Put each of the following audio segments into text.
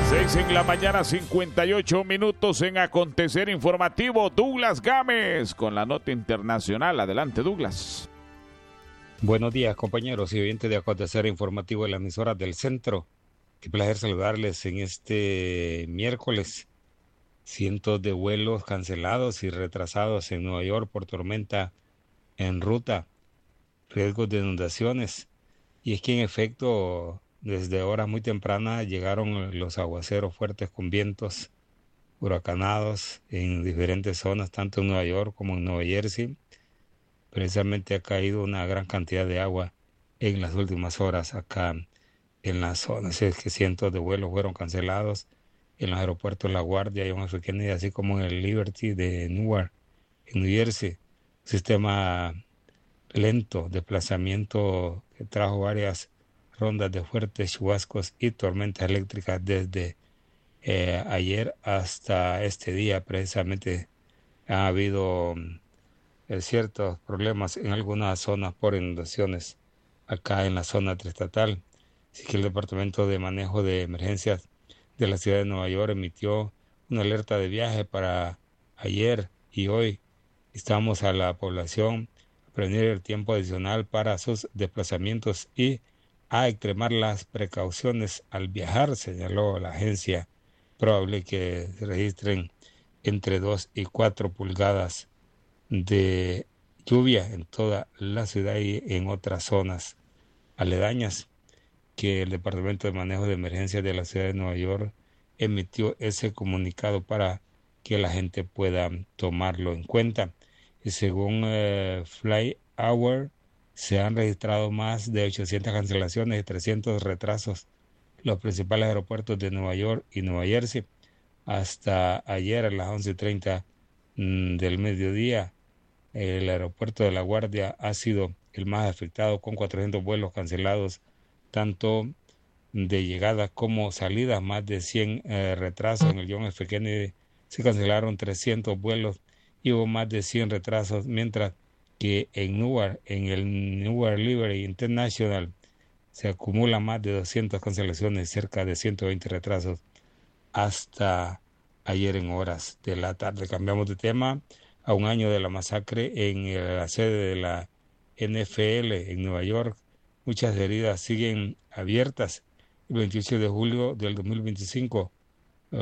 6 en la mañana, 58 minutos en Acontecer Informativo. Douglas Gámez con la nota internacional. Adelante, Douglas. Buenos días, compañeros y oyentes de Acontecer Informativo de las emisoras del centro. Qué placer saludarles en este miércoles. Cientos de vuelos cancelados y retrasados en Nueva York por tormenta en ruta, riesgos de inundaciones. Y es que en efecto, desde horas muy tempranas llegaron los aguaceros fuertes con vientos huracanados en diferentes zonas, tanto en Nueva York como en Nueva Jersey. Precisamente ha caído una gran cantidad de agua en las últimas horas acá en la zona. Así es que cientos de vuelos fueron cancelados en los aeropuertos La Guardia y John F. Kennedy, así como en el Liberty de Newark, en New Jersey. Un sistema lento, desplazamiento que trajo varias rondas de fuertes chubascos y tormentas eléctricas desde ayer hasta este día. Precisamente ha habido ciertos problemas en algunas zonas por inundaciones acá en la zona triestatal. Así que el Departamento de Manejo de Emergencias de la ciudad de Nueva York emitió una alerta de viaje para ayer y hoy. Instamos a la población a prevenir el tiempo adicional para sus desplazamientos y a extremar las precauciones al viajar, señaló la agencia. Probable que se registren entre 2 y 4 pulgadas de lluvia en toda la ciudad y en otras zonas aledañas, que el Departamento de Manejo de Emergencias de la ciudad de Nueva York emitió ese comunicado para que la gente pueda tomarlo en cuenta. Y según Fly Hour, se han registrado más de 800 cancelaciones y 300 retrasos en los principales aeropuertos de Nueva York y Nueva Jersey. Hasta ayer a las 11:30 del mediodía, el aeropuerto de La Guardia ha sido el más afectado, con 400 vuelos cancelados, tanto de llegada como salida. Más de 100 retrasos. En el John F. Kennedy se cancelaron 300 vuelos y hubo más de 100 retrasos, mientras que en Newark, en el Newark Liberty International, se acumulan más de 200 cancelaciones, cerca de 120 retrasos hasta ayer en horas de la tarde. Cambiamos de tema. A un año de la masacre en la sede de la NFL en Nueva York, muchas heridas siguen abiertas. El 28 de julio del 2025, el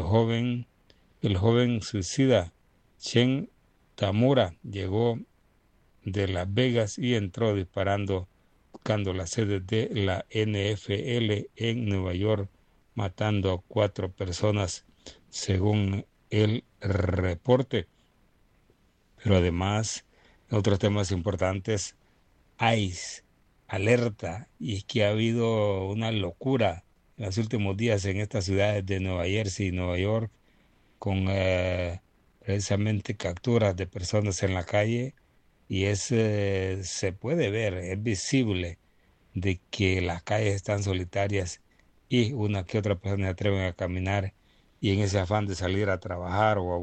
joven suicida Chen Tamura llegó de Las Vegas y entró disparando, buscando la sede de la NFL en Nueva York, matando a 4 personas, según el reporte. Pero además, otros temas importantes, ICE alerta, y es que ha habido una locura en los últimos días en estas ciudades de Nueva Jersey y Nueva York, con precisamente capturas de personas en la calle, y se puede ver, es visible de que las calles están solitarias y una que otra persona se atreven a caminar, y en ese afán de salir a trabajar o a